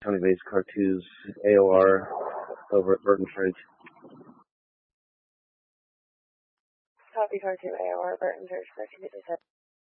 County-based Cartouche AOR over at Burton Church. Copy Cartoon AOR, Burton Church, 1357.